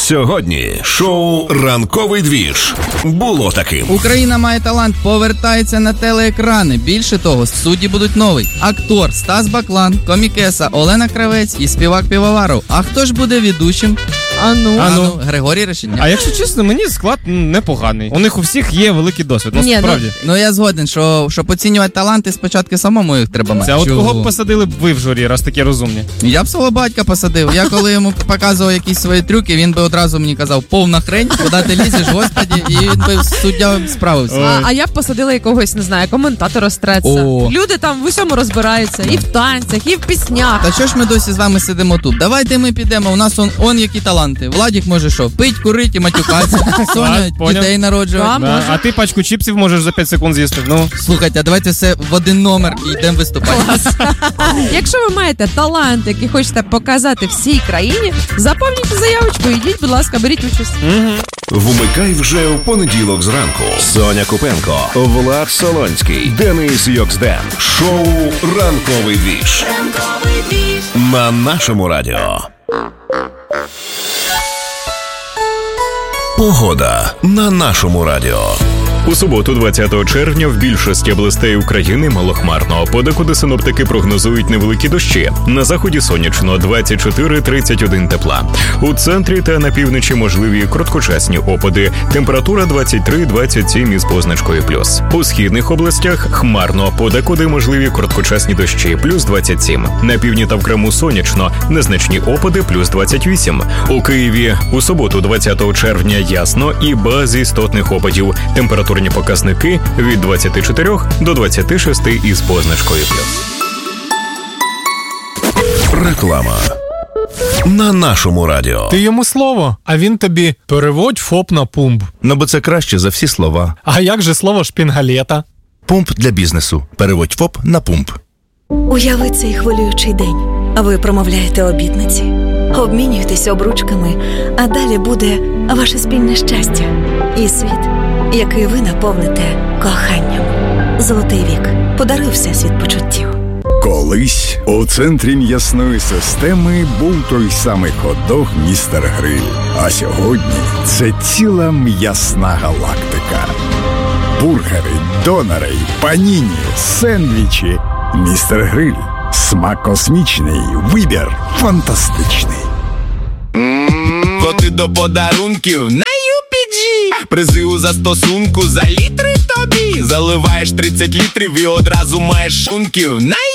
Сьогодні шоу «Ранковий двіж» було таким. Україна має талант, повертається на телеекрани. Більше того, судді будуть новий. Актор Стас Баклан, комікеса Олена Кравець і співак Півоваров. А хто ж буде ведучим? Ану, Григорій Решетняк. А якщо чесно, мені склад непоганий. У них у всіх є великий досвід, насправді. Ну я згоден, що щоб оцінювати таланти, спочатку самому їх треба мати. А от кого б посадили б ви в журі, раз такі розумні? Я б свого батька посадив. Я коли йому показував якісь свої трюки, він би одразу мені казав: повна хрень, куди ти лізеш, господі, і він би суддя справився. А я б посадила якогось, не знаю, коментатора Стреца. Люди там в усьому розбираються, і в танцях, і в піснях. Та що ж ми досі з вами сидимо тут? Давайте ми підемо, у нас он які таланти. Владік може що? Пить, курить і матюкатися. Соня дітей народжувати. А ти пачку чіпсів можеш за 5 секунд з'їсти. Слухайте, а давайте все в один номер і йдемо виступати. Якщо ви маєте талант, який хочете показати всій країні, заповніть заявочку і йдіть, будь ласка, беріть участь. Вмикай вже в понеділок зранку. Соня Купенко, Влад Солонський, Денис Йоксден. Шоу «Ранковий двіж» на нашому радіо. Погода на нашому радіо. У суботу, 20 червня, в більшості областей України малохмарно. Подекуди синоптики прогнозують невеликі дощі. На заході сонячно, 24-31 тепла. У центрі та на півночі можливі короткочасні опади. Температура 23-27 із позначкою плюс. У східних областях хмарно. Подекуди можливі короткочасні дощі, плюс 27. На півдні та в Криму сонячно, незначні опади, плюс 28. У Києві у суботу, 20 червня, ясно і без істотних опадів. Температурні показники від 24 до 26 із позначкою плюс. Реклама на нашому радіо. Ти йому слово, а він тобі переводь ФОП на пумп. Ну, бо це краще за всі слова. А як же слово шпінгалета? Пумп для бізнесу. Переводь ФОП на пумп. Уяви цей хвилюючий день. А ви промовляєте обітниці, обмінюєтесь обручками, а далі буде ваше спільне щастя і світ, який ви наповните коханням. Золотий вік. Подаруй всесвіт почуттів. Колись у центрі м'ясної системи був той самий хот-дог «Містер Гриль». А сьогодні це ціла м'ясна галактика. Бургери, донори, паніні, сендвічі. «Містер Гриль». Смак космічний, вибір фантастичний. Коти до подарунків на UPG. Призи у застосунку за літри тобі. Заливаєш 30 літрів і одразу маєш шунків на